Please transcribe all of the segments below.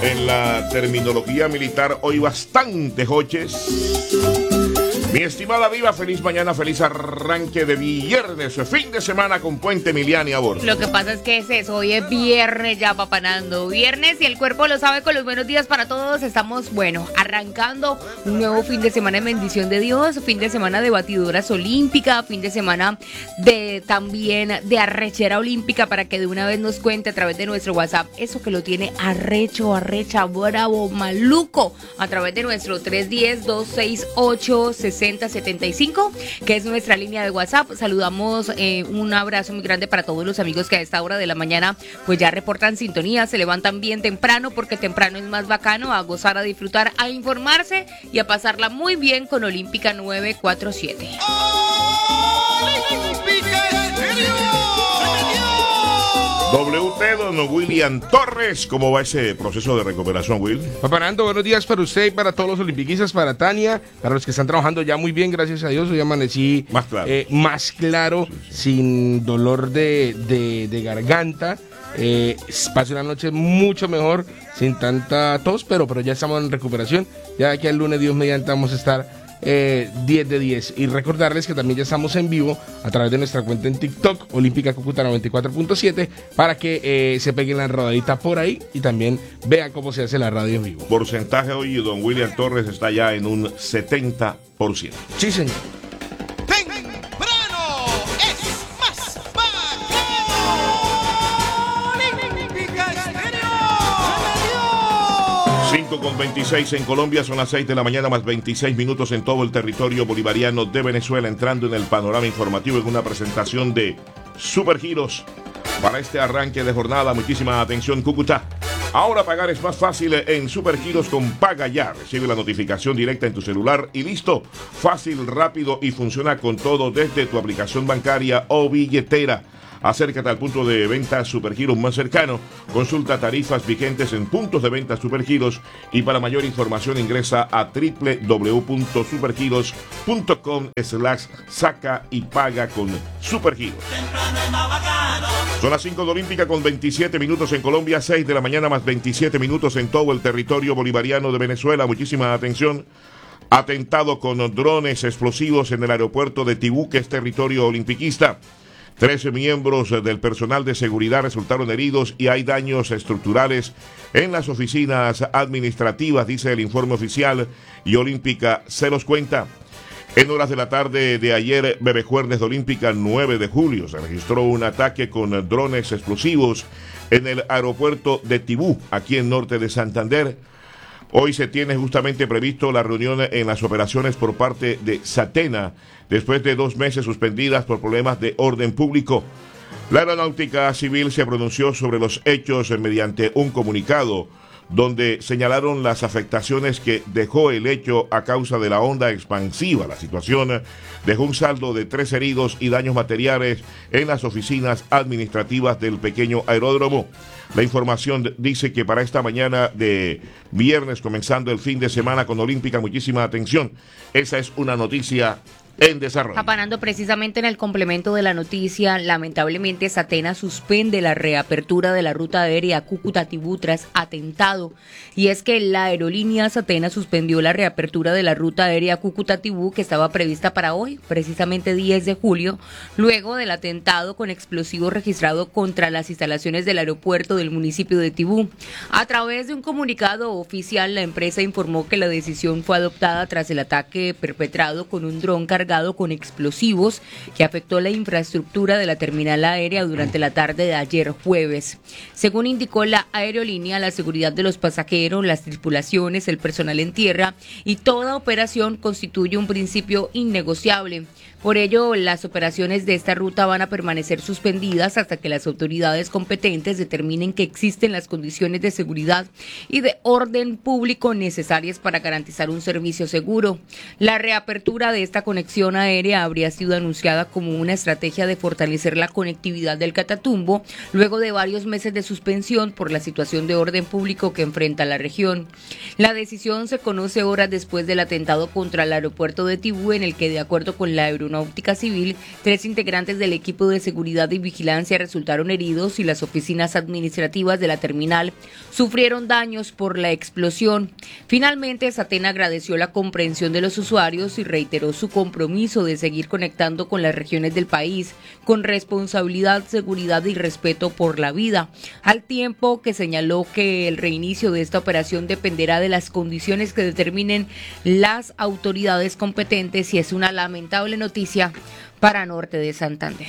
en la terminología militar, hoy bastantes hoches. Mi estimada Diva, feliz mañana, feliz arranque de viernes, fin de semana con Puente Emiliani a bordo. Lo que pasa es que es eso, hoy es viernes ya, papanando. Viernes y el cuerpo lo sabe con los buenos días para todos. Estamos, bueno, arrancando un nuevo fin de semana en bendición de Dios, fin de semana de batidoras olímpicas, fin de semana de también de arrechera olímpica, para que de una vez nos cuente a través de nuestro WhatsApp eso que lo tiene arrecho, arrecha, bravo, maluco, a través de nuestro 310-268-6075, que es nuestra línea de WhatsApp. Saludamos, un abrazo muy grande para todos los amigos que a esta hora de la mañana pues ya reportan sintonía, se levantan bien temprano, porque temprano es más bacano, a gozar, a disfrutar, a informarse y a pasarla muy bien con Olímpica 947. WT, don William Torres, ¿cómo va ese proceso de recuperación, Will? Papanando, buenos días para usted y para todos los olimpiquistas, para Tania, para los que están trabajando ya muy bien, gracias a Dios. Hoy amanecí más claro, sin dolor de garganta. Pasé una noche mucho mejor, sin tanta tos, pero ya estamos en recuperación. Ya aquí el lunes, Dios mediante, vamos a estar 10 de 10. Y recordarles que también ya estamos en vivo a través de nuestra cuenta en TikTok, Olímpica Cúcuta 94.7, para que se peguen la rodadita por ahí y también vean cómo se hace la radio en vivo. Porcentaje hoy, don William Torres está ya en un 70%. Sí, señor. 5:26 en Colombia, son las 6 de la mañana más 26 minutos en todo el territorio bolivariano de Venezuela, entrando en el panorama informativo en una presentación de Supergiros para este arranque de jornada. Muchísima atención, Cúcuta. Ahora pagar es más fácil en Supergiros con Paga Ya. Recibe la notificación directa en tu celular y listo. Fácil, rápido y funciona con todo desde tu aplicación bancaria o billetera. Acércate al punto de venta Supergiros más cercano. Consulta tarifas vigentes en puntos de venta Supergiros y para mayor información ingresa a www.supergiros.com/saca y paga con Supergiros. Son las 5 de Olímpica con 27 minutos en Colombia, 6 de la mañana más 27 minutos en todo el territorio bolivariano de Venezuela. Muchísima atención. Atentado con drones explosivos en el aeropuerto de Tibú, que es territorio olimpiquista. 13 miembros del personal de seguridad resultaron heridos y hay daños estructurales en las oficinas administrativas, dice el informe oficial, y Olímpica se los cuenta. En horas de la tarde de ayer, Bebejuernes de Olímpica, 9 de julio, se registró un ataque con drones explosivos en el aeropuerto de Tibú, aquí en norte de Santander. Hoy se tiene justamente previsto la reunión en las operaciones por parte de Satena, después de 2 meses suspendidas por problemas de orden público. La Aeronáutica Civil se pronunció sobre los hechos mediante un comunicado, donde señalaron las afectaciones que dejó el hecho a causa de la onda expansiva. La situación dejó un saldo de 3 heridos y daños materiales en las oficinas administrativas del pequeño aeródromo. La información dice que para esta mañana de viernes, comenzando el fin de semana con Olímpica, muchísima atención. Esa es una noticia en desarrollo. Apanando precisamente en el complemento de la noticia, lamentablemente Satena suspende la reapertura de la ruta aérea Cúcuta-Tibú tras atentado. Y es que la aerolínea Satena suspendió la reapertura de la ruta aérea Cúcuta-Tibú, que estaba prevista para hoy, precisamente 10 de julio, luego del atentado con explosivos registrado contra las instalaciones del aeropuerto del municipio de Tibú. A través de un comunicado oficial, la empresa informó que la decisión fue adoptada tras el ataque perpetrado con un dron cargado con explosivos que afectó la infraestructura de la terminal aérea durante la tarde de ayer jueves. Según indicó la aerolínea, la seguridad de los pasajeros, las tripulaciones, el personal en tierra y toda operación constituye un principio innegociable. Por ello, las operaciones de esta ruta van a permanecer suspendidas hasta que las autoridades competentes determinen que existen las condiciones de seguridad y de orden público necesarias para garantizar un servicio seguro. La reapertura de esta conexión aérea habría sido anunciada como una estrategia de fortalecer la conectividad del Catatumbo, luego de varios meses de suspensión por la situación de orden público que enfrenta la región. La decisión se conoce horas después del atentado contra el aeropuerto de Tibú, en el que, de acuerdo con la aeronáutica Aeronáutica Civil, 3 integrantes del equipo de seguridad y vigilancia resultaron heridos y las oficinas administrativas de la terminal sufrieron daños por la explosión. Finalmente, SATEN agradeció la comprensión de los usuarios y reiteró su compromiso de seguir conectando con las regiones del país con responsabilidad, seguridad y respeto por la vida, al tiempo que señaló que el reinicio de esta operación dependerá de las condiciones que determinen las autoridades competentes y es una lamentable noticia para Norte de Santander.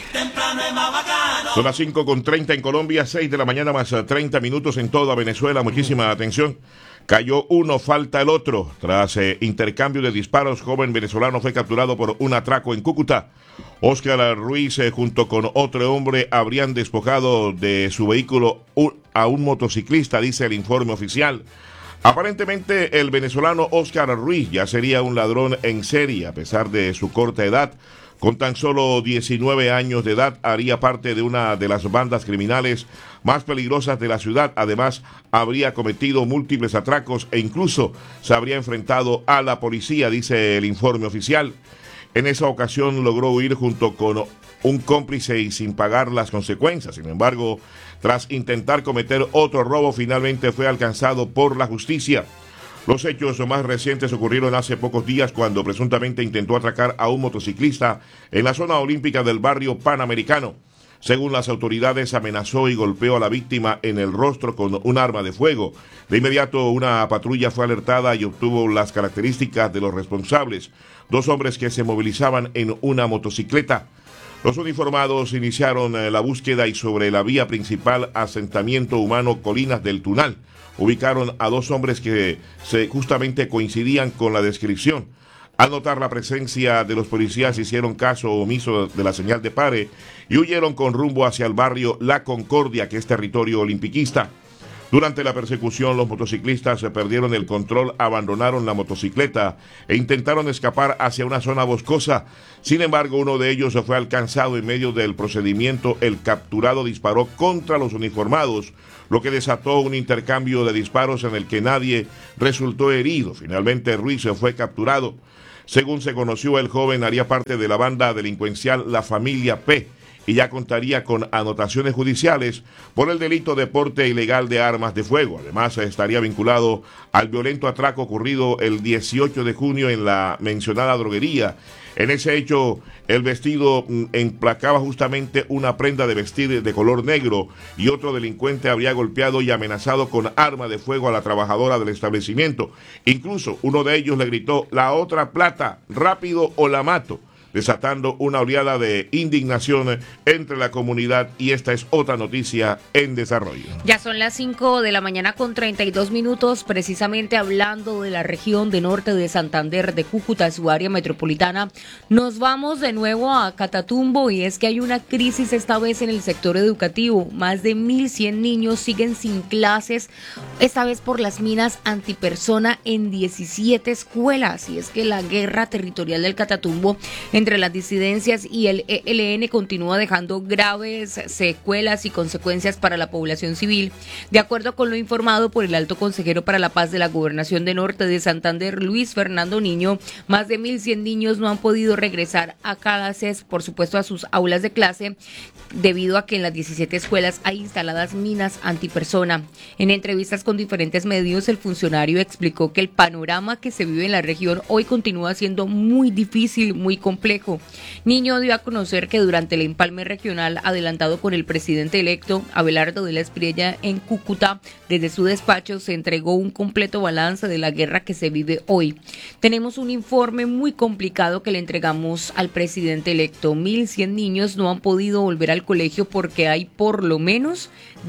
Son las 5:30 en Colombia, 6 de la mañana más 30 minutos en toda Venezuela. Muchísima atención. Cayó uno, falta el otro. Tras intercambio de disparos, joven venezolano fue capturado por un atraco en Cúcuta. Óscar Ruiz, junto con otro hombre, habrían despojado de su vehículo a un motociclista, dice el informe oficial. Aparentemente, el venezolano Óscar Ruiz ya sería un ladrón en serie, a pesar de su corta edad. Con tan solo 19 años de edad, haría parte de una de las bandas criminales más peligrosas de la ciudad. Además, habría cometido múltiples atracos e incluso se habría enfrentado a la policía, dice el informe oficial. En esa ocasión logró huir junto con un cómplice y sin pagar las consecuencias. Sin embargo, tras intentar cometer otro robo, finalmente fue alcanzado por la justicia. Los hechos más recientes ocurrieron hace pocos días cuando presuntamente intentó atracar a un motociclista en la zona olímpica del barrio Panamericano. Según las autoridades, amenazó y golpeó a la víctima en el rostro con un arma de fuego. De inmediato, una patrulla fue alertada y obtuvo las características de los responsables, 2 hombres que se movilizaban en una motocicleta. Los uniformados iniciaron la búsqueda y sobre la vía principal asentamiento humano Colinas del Tunal ubicaron a 2 hombres que justamente coincidían con la descripción. Al notar la presencia de los policías, hicieron caso omiso de la señal de pare y huyeron con rumbo hacia el barrio La Concordia, que es territorio olimpiquista. Durante la persecución, los motociclistas se perdieron el control, abandonaron la motocicleta e intentaron escapar hacia una zona boscosa. Sin embargo, uno de ellos fue alcanzado en medio del procedimiento. El capturado disparó contra los uniformados, lo que desató un intercambio de disparos en el que nadie resultó herido. Finalmente, Ruiz fue capturado. Según se conoció, el joven haría parte de la banda delincuencial La Familia P y ya contaría con anotaciones judiciales por el delito de porte ilegal de armas de fuego. Además, estaría vinculado al violento atraco ocurrido el 18 de junio en la mencionada droguería. En ese hecho, el vestido emplacaba justamente una prenda de vestir de color negro y otro delincuente habría golpeado y amenazado con arma de fuego a la trabajadora del establecimiento. Incluso uno de ellos le gritó: "La otra plata, rápido o la mato", desatando una oleada de indignación entre la comunidad, y esta es otra noticia en desarrollo. Ya son las 5 de la mañana con 32 minutos, precisamente hablando de la región de Norte de Santander, de Cúcuta, su área metropolitana. Nos vamos de nuevo a Catatumbo y es que hay una crisis esta vez en el sector educativo. Más de 1.100 niños siguen sin clases, esta vez por las minas antipersona en 17 escuelas. Y es que la guerra territorial del Catatumbo entre las disidencias y el ELN continúa dejando graves secuelas y consecuencias para la población civil. De acuerdo con lo informado por el alto consejero para la paz de la Gobernación de Norte de Santander, Luis Fernando Niño, más de 1.100 niños no han podido regresar a clases, por supuesto a sus aulas de clase, debido a que en las 17 escuelas hay instaladas minas antipersona. En entrevistas con diferentes medios, el funcionario explicó que el panorama que se vive en la región hoy continúa siendo muy difícil, muy complejo. Niño dio a conocer que durante el empalme regional adelantado con el presidente electo Abelardo de la Espriella en Cúcuta, desde su despacho se entregó un completo balance de la guerra que se vive hoy. Tenemos un informe muy complicado que le entregamos al presidente electo. 1.100 niños no han podido volver al colegio porque hay por lo menos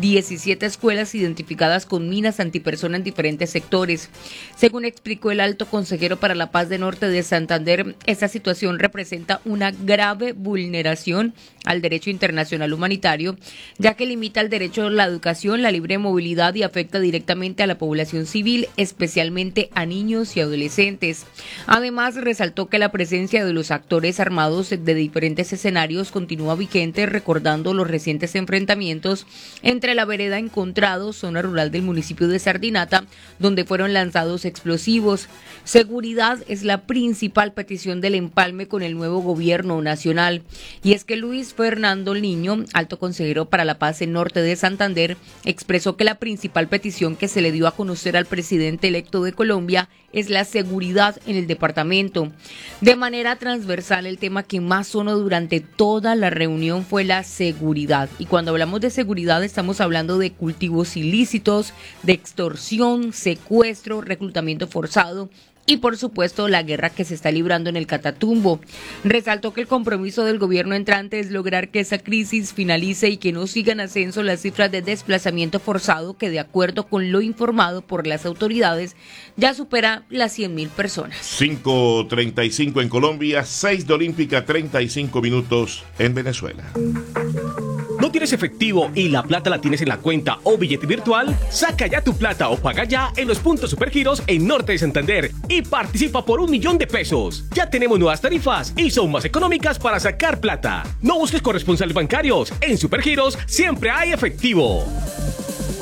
17 escuelas identificadas con minas antipersona en diferentes sectores. Según explicó el alto consejero para la paz de Norte de Santander, esta situación representa una grave vulneración al derecho internacional humanitario, ya que limita el derecho a la educación, la libre movilidad y afecta directamente a la población civil, especialmente a niños y adolescentes. Además, resaltó que la presencia de los actores armados de diferentes escenarios continúa vigente, recordando los recientes enfrentamientos entre la vereda Encontrado, zona rural del municipio de Sardinata, donde fueron lanzados explosivos. Seguridad es la principal petición del empalme con el nuevo nuevo gobierno nacional. Y es que Luis Fernando Niño, alto consejero para la paz en Norte de Santander, expresó que la principal petición que se le dio a conocer al presidente electo de Colombia es la seguridad en el departamento. De manera transversal, el tema que más sonó durante toda la reunión fue la seguridad. Y cuando hablamos de seguridad estamos hablando de cultivos ilícitos, de extorsión, secuestro, reclutamiento forzado y por supuesto la guerra que se está librando en el Catatumbo. Resaltó que el compromiso del gobierno entrante es lograr que esa crisis finalice y que no sigan ascenso las cifras de desplazamiento forzado, que de acuerdo con lo informado por las autoridades ya supera las 100.000 personas. 5:35 en Colombia, 6 de Olímpica, 35 minutos en Venezuela. ¿No tienes efectivo y la plata la tienes en la cuenta o billete virtual? Saca ya tu plata o paga ya en los puntos Supergiros en Norte de Santander y participa por 1 millón de pesos. Ya tenemos nuevas tarifas y son más económicas para sacar plata. No busques corresponsales bancarios. En Supergiros siempre hay efectivo.